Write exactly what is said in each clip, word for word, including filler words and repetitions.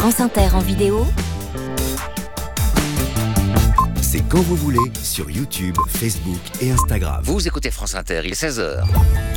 France Inter en vidéo, c'est quand vous voulez sur YouTube, Facebook et Instagram. Vous écoutez France Inter, il est seize heures.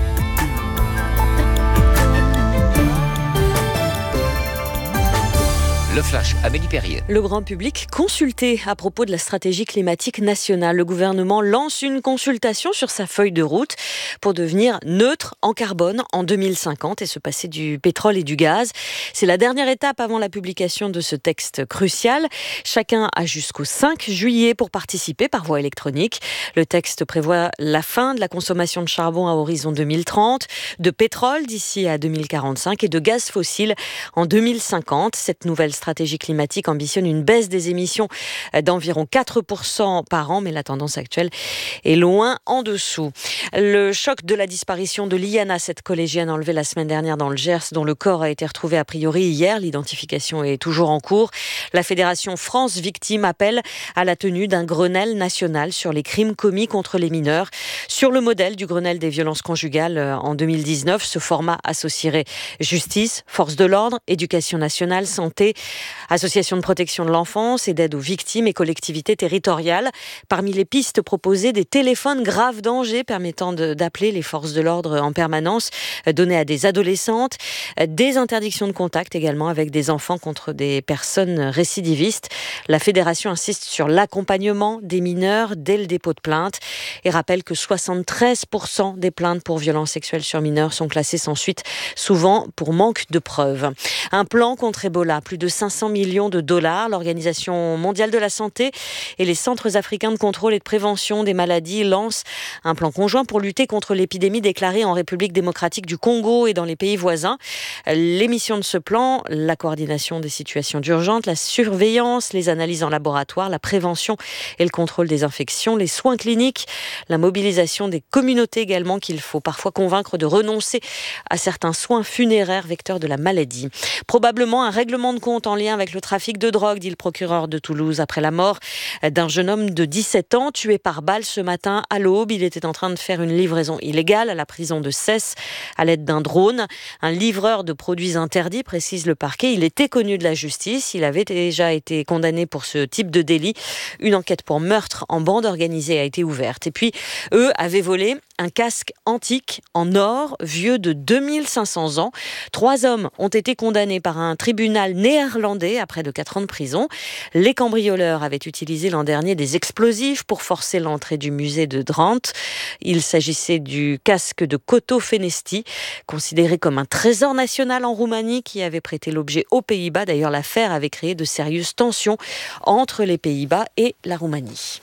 Le Flash, Amélie Perrier. Le grand public consulté à propos de la stratégie climatique nationale. Le gouvernement lance une consultation sur sa feuille de route pour devenir neutre en carbone en deux mille cinquante et se passer du pétrole et du gaz. C'est la dernière étape avant la publication de ce texte crucial. Chacun a jusqu'au cinq juillet pour participer par voie électronique. Le texte prévoit la fin de la consommation de charbon à horizon deux mille trente, de pétrole d'ici à deux mille quarante-cinq et de gaz fossile en deux mille cinquante. Cette nouvelle stratégie climatique ambitionne une baisse des émissions d'environ quatre pour cent par an, mais la tendance actuelle est loin en dessous. Le choc de la disparition de Liana, cette collégienne enlevée la semaine dernière dans le Gers, dont le corps a été retrouvé a priori hier, l'identification est toujours en cours. La Fédération France Victimes appelle à la tenue d'un Grenelle national sur les crimes commis contre les mineurs. Sur le modèle du Grenelle des violences conjugales en deux mille dix-neuf, ce format associerait justice, forces de l'ordre, éducation nationale, santé, associations de protection de l'enfance et d'aide aux victimes et collectivités territoriales. Parmi les pistes proposées, des téléphones grave danger permettant de, d'appeler les forces de l'ordre en permanence, donnés à des adolescentes, des interdictions de contact également avec des enfants contre des personnes récidivistes. La fédération insiste sur l'accompagnement des mineurs dès le dépôt de plainte et rappelle que soixante-treize pour cent des plaintes pour violences sexuelles sur mineurs sont classées sans suite, souvent pour manque de preuves. Un plan contre Ebola, plus de cinq cents millions de dollars. L'Organisation mondiale de la santé et les centres africains de contrôle et de prévention des maladies lancent un plan conjoint pour lutter contre l'épidémie déclarée en République démocratique du Congo et dans les pays voisins. Les missions de ce plan, la coordination des situations d'urgence, la surveillance, les analyses en laboratoire, la prévention et le contrôle des infections, les soins cliniques, la mobilisation des communautés également qu'il faut parfois convaincre de renoncer à certains soins funéraires vecteurs de la maladie. Probablement un règlement de compte en lien avec le trafic de drogue, dit le procureur de Toulouse, après la mort d'un jeune homme de dix-sept ans tué par balle ce matin à l'aube. Il était en train de faire une livraison illégale à la prison de Cesse à l'aide d'un drone. Un livreur de produits interdits, précise le parquet. Il était connu de la justice. Il avait déjà été condamné pour ce type de délit. Une enquête pour meurtre en bande organisée a été ouverte. Et puis, eux avaient volé un casque antique en or, vieux de deux mille cinq cents ans. Trois hommes ont été condamnés par un tribunal néerlandais à près de quatre ans de prison. Les cambrioleurs avaient utilisé l'an dernier des explosifs pour forcer l'entrée du musée de Drenthe. Il s'agissait du casque de Coto Fenesti, considéré comme un trésor national en Roumanie, qui avait prêté l'objet aux Pays-Bas. D'ailleurs, l'affaire avait créé de sérieuses tensions entre les Pays-Bas et la Roumanie.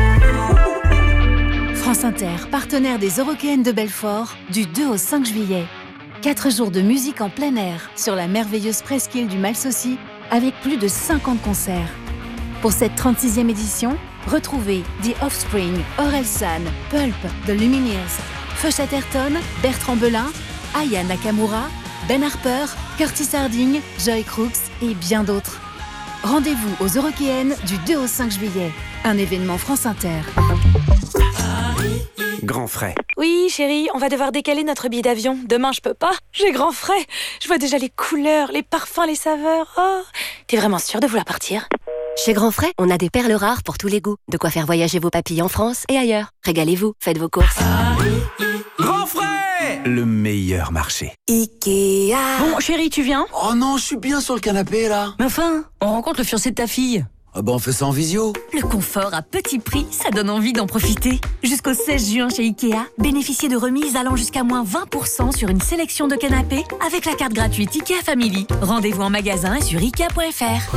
France Inter, partenaire des Eurockéennes de Belfort, du deux au cinq juillet. Quatre jours de musique en plein air sur la merveilleuse presqu'île du Malsaucy avec plus de cinquante concerts. Pour cette trente-sixième édition, retrouvez The Offspring, Orelsan, Pulp, The Lumineers, Feu Chatterton, Bertrand Belin, Aya Nakamura, Ben Harper, Curtis Harding, Joy Crooks et bien d'autres. Rendez-vous aux Eurockéennes du deux au cinq juillet. Un événement France Inter. Grand frais. Oui, chérie, on va devoir décaler notre billet d'avion. Demain, je peux pas. J'ai grand frais. Je vois déjà les couleurs, les parfums, les saveurs. Oh, t'es vraiment sûre de vouloir partir ? Chez Grand Frais, on a des perles rares pour tous les goûts. De quoi faire voyager vos papilles en France et ailleurs. Régalez-vous, faites vos courses. Grand frais, le meilleur marché. Ikea. Bon, chérie, tu viens ? Oh non, je suis bien sur le canapé, là. Mais enfin, on rencontre le fiancé de ta fille. Ah bah on fait ça en visio. Le confort à petit prix, ça donne envie d'en profiter. Jusqu'au seize juin chez Ikea, bénéficiez de remises allant jusqu'à moins vingt pour cent sur une sélection de canapés avec la carte gratuite Ikea Family. Rendez-vous en magasin et sur ikea point f r.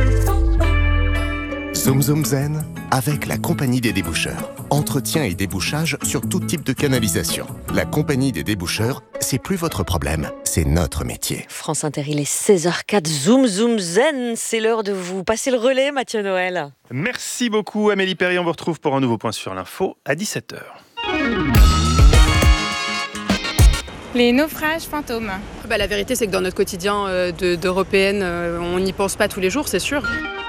Zoom Zoom Zen avec la Compagnie des déboucheurs. Entretien et débouchage sur tout type de canalisation. La Compagnie des déboucheurs, c'est plus votre problème, c'est notre métier. France Inter, il est seize heures zéro quatre. Zoom Zoom Zen, c'est l'heure de vous passer le relais, Mathieu Noël. Merci beaucoup Amélie Perrier, on vous retrouve pour un nouveau point sur l'info à dix-sept heures. Les naufrages fantômes. Bah, la vérité, c'est que dans notre quotidien euh, de, d'Européenne, euh, on n'y pense pas tous les jours, c'est sûr.